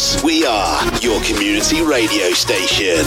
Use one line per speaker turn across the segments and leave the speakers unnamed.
Jukebox. We are your community radio station.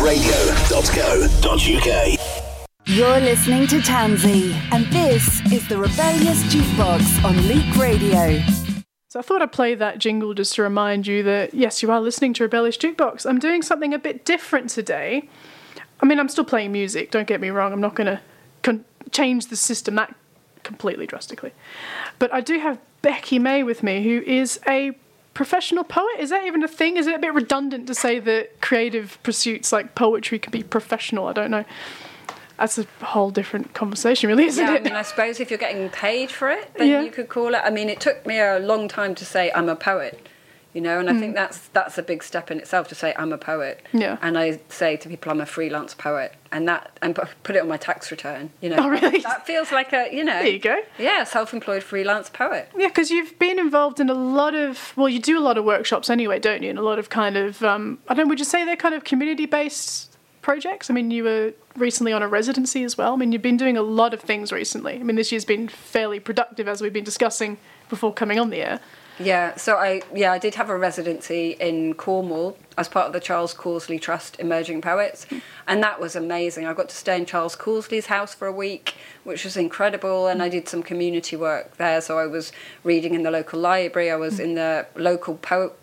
leagueradio.co.uk.
You're listening to Tansy, and this is the Rebellious Jukebox on Leak Radio.
So I thought I'd play that jingle just to remind you that, yes, you are listening to Rebellious Jukebox. I'm doing something a bit different today. I mean, I'm still playing music, don't get me wrong. I'm not going to change the system that completely drastically. But I do have Becky May with me, who is a professional poet. Is that even a thing? Is it a bit redundant to say that creative pursuits like poetry can be professional? I don't know. That's a whole different conversation, really, isn't it?
I mean, I suppose if you're getting paid for it, then you could call it. I mean, it took me a long time to say I'm a poet, you know, and I think that's a big step in itself to say I'm a poet.
Yeah.
And I say to people I'm a freelance poet, and put it on my tax return, you know.
Oh, really?
That feels like a, you know.
There you go.
Yeah, self-employed freelance poet.
Yeah, because you've been involved in a lot of, well, you do a lot of workshops anyway, don't you? And a lot of kind of, would you say they're kind of community-based projects? I mean, you were recently on a residency as well. I mean, you've been doing a lot of things recently. I mean, this year's been fairly productive, as we've been discussing before coming on the air.
Yeah, so I did have a residency in Cornwall as part of the Charles Causley Trust Emerging Poets, and that was amazing. I got to stay in Charles Causley's house for a week, which was incredible, and I did some community work there. So I was reading in the local library, I was in the local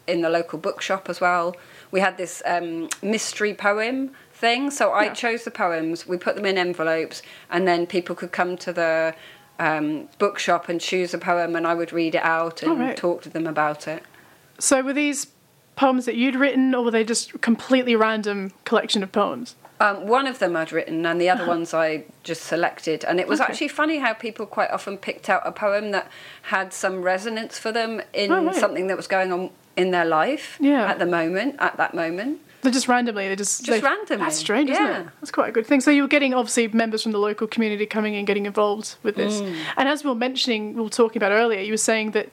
bookshop as well. We had this mystery poem thing, so I chose the poems, we put them in envelopes, and then people could come to the bookshop and choose a poem, and I would read it out and talk to them about it.
So were these poems that you'd written, or were they just a completely random collection of poems?
One of them I'd written, and the other ones I just selected. And it was actually funny how people quite often picked out a poem that had some resonance for them in something that was going on in their life at that moment. They're
just randomly, randomly. That's strange, isn't it? That's quite a good thing. So you were getting, obviously, members from the local community coming and getting involved with this. And as we were talking about earlier, you were saying that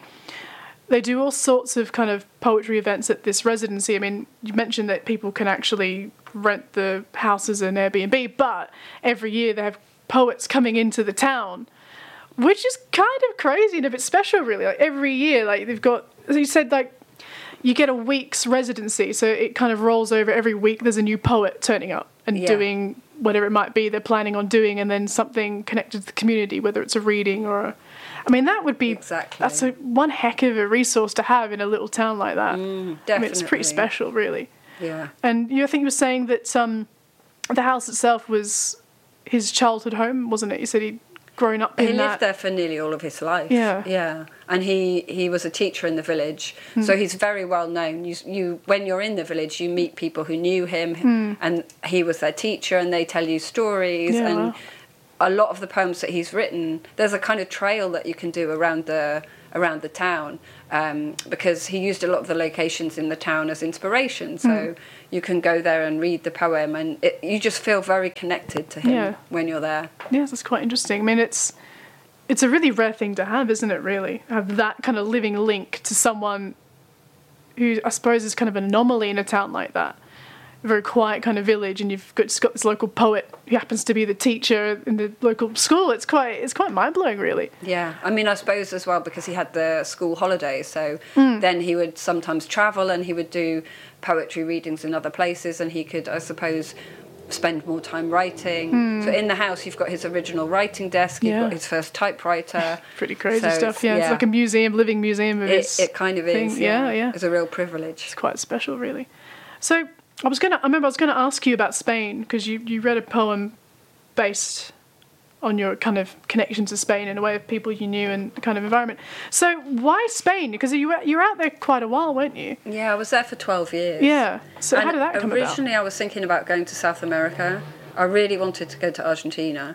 they do all sorts of kind of poetry events at this residency. I mean, you mentioned that people can actually rent the house as an Airbnb, but every year they have poets coming into the town, which is kind of crazy and a bit special, really. Like, every year, like, they've got, as you said, like, you get a week's residency, so it kind of rolls over every week. There's a new poet turning up and doing whatever it might be they're planning on doing, and then something connected to the community, whether it's a reading or I mean, that would be... Exactly. That's one heck of a resource to have in a little town like that.
Definitely.
I mean, it's pretty special, really.
Yeah.
And I think you were saying that the house itself was his childhood home, wasn't it? You said he'd grown up in that.
He lived there for nearly all of his life.
Yeah.
Yeah. And he was a teacher in the village, so he's very well known. You when you're in the village, you meet people who knew him, and he was their teacher, and they tell you stories.
Yeah,
and a lot of the poems that he's written, there's a kind of trail that you can do around the town, because he used a lot of the locations in the town as inspiration. So you can go there and read the poem, and you just feel very connected to him when you're there.
Yes, that's quite interesting. I mean, it's a really rare thing to have, isn't it, really? Have that kind of living link to someone who I suppose is kind of an anomaly in a town like that. A very quiet kind of village, and you've just got this local poet who happens to be the teacher in the local school. It's quite mind-blowing, really.
Yeah, I mean, I suppose as well because he had the school holidays, so then he would sometimes travel and he would do poetry readings in other places, and he could, I suppose, spend more time writing. So in the house you've got his original writing desk, you've got his first typewriter.
Pretty crazy stuff. It's like a living museum of his
it kind of
thing.
is. Yeah. It's a real privilege.
It's quite special, really. So I remember I was gonna ask you about Spain, because you read a poem based on your kind of connection to Spain in a way of people you knew and kind of environment. So why Spain? Because you were out there quite a while, weren't you?
Yeah, I was there for 12 years.
Yeah. So how did that come about?
Originally I was thinking about going to South America. I really wanted to go to Argentina.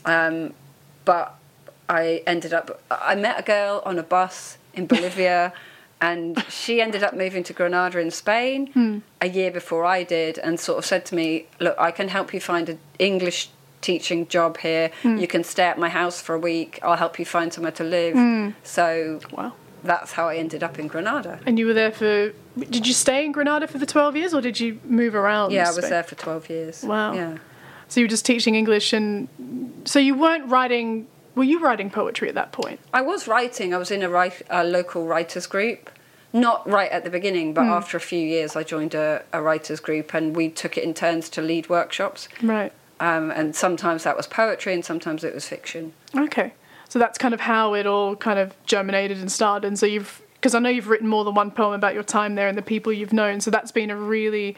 But I met a girl on a bus in Bolivia and she ended up moving to Granada in Spain a year before I did, and sort of said to me, look, I can help you find an English teaching job here. You can stay at my house for a week. I'll help you find somewhere to live. So that's how I ended up in Granada.
And you were there did you stay in Granada for the 12 years, or did you move around?
Yeah, I was there for 12 years.
Wow.
Yeah.
So you were just teaching English, and so you weren't writing... Were you writing poetry at that point?
I was writing. I was in a local writers group. Not right at the beginning, but after a few years, I joined a writers group, and we took it in turns to lead workshops.
Right.
And sometimes that was poetry, and sometimes it was fiction.
Okay. So that's kind of how it all kind of germinated and started. And so because I know you've written more than one poem about your time there and the people you've known. So that's been a really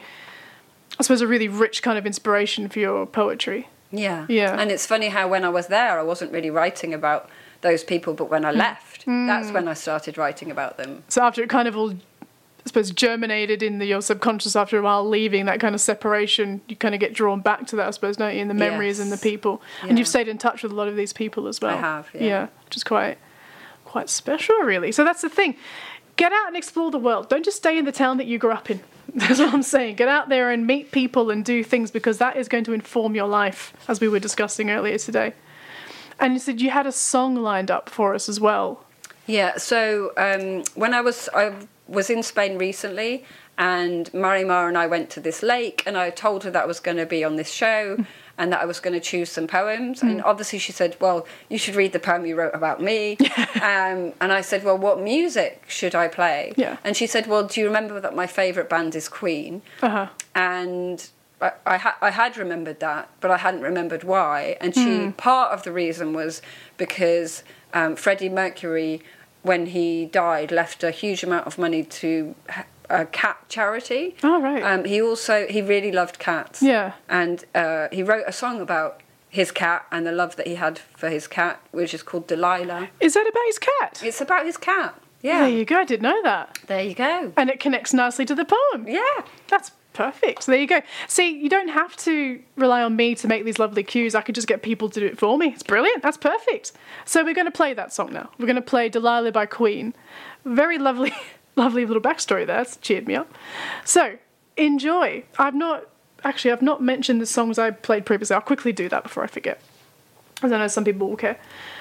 rich kind of inspiration for your poetry. Yeah.
And it's funny how when I was there, I wasn't really writing about those people, but when I left, that's when I started writing about them.
So after it kind of all, I suppose, germinated in your subconscious after a while, leaving that kind of separation, you kind of get drawn back to that, I suppose, don't you, in the memories and the people. Yeah. And you've stayed in touch with a lot of these people as well.
I have,
yeah. Which is quite special, really. So that's the thing. Get out and explore the world. Don't just stay in the town that you grew up in. That's what I'm saying. Get out there and meet people and do things, because that is going to inform your life, as we were discussing earlier today. And you said you had a song lined up for us as well. Yeah, so when I was in Spain recently, and Marimar and I went to this lake, and I told her that I was going to be on this show and that I was going to choose some poems. And obviously she said, well, you should read the poem you wrote about me. And I said, well, what music should I play? Yeah.
And she said, well, do you remember that my favourite band is Queen?
Uh-huh.
And I had remembered that, but I hadn't remembered why. And part of the reason was because Freddie Mercury, when he died, left a huge amount of money to a cat charity.
Oh, right.
He really loved cats.
Yeah.
And he wrote a song about his cat and the love that he had for his cat, which is called Delilah.
Is that about his cat?
It's about his cat. Yeah.
There you go. I didn't know that.
There you go.
And it connects nicely to the poem.
Yeah.
That's perfect. So there you go. See, you don't have to rely on me to make these lovely cues. I could just get people to do it for me. It's brilliant. That's perfect. So we're going to play that song now. We're going to play Delilah by Queen. Very lovely, lovely little backstory there. It's cheered me up. So enjoy. I've not mentioned the songs I played previously. I'll quickly do that before I forget, as I know some people will care.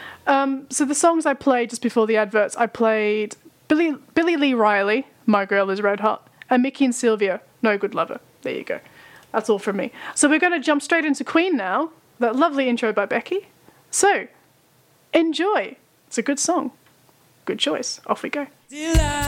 So the songs I played just before the adverts, I played Billy Lee Riley, My Girl is Red Hot, and Mickey and Sylvia, No Good Lover. There you go. That's all from me. So we're going to jump straight into Queen now. That lovely intro by Becky. So, enjoy. It's a good song. Good choice. Off we go.